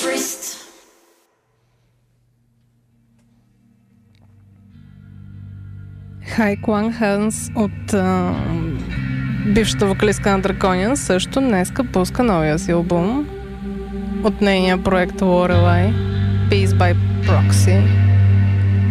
Хайклан Хърнс от бившата вокалистка на Draconian също днеска пуска новия си албум от нейния проект Lorelei, Peace by Proxy.